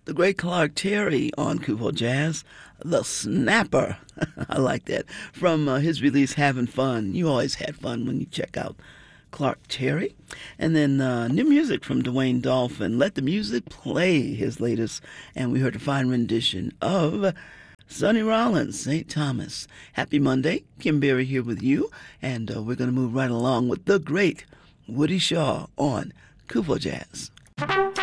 The great Clark Terry on Kupo Jazz, The Snapper. I like that. From his release, Having Fun. You always had fun when you check out Clark Terry. And then new music from Dwayne Dolphin, Let the Music Play, his latest. And we heard a fine rendition of Sonny Rollins, St. Thomas. Happy Monday. Kim Berry here with you. And we're going to move right along with the great Woody Shaw on Kupo Jazz.